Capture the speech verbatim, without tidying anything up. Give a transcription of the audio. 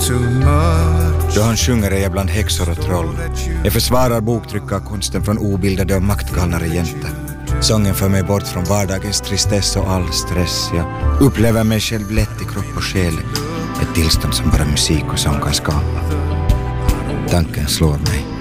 too much. Då han sjunger är jag bland häxor och troll. Jag försvarar boktryckarkonsten från obildade och maktgalna regenter. Sången för mig bort från vardagens tristess och all stress. Jag upplever mig själv lätt i kropp och själ. Ett tillstånd som bara musik och sång kan skapa. Tanken slår mig.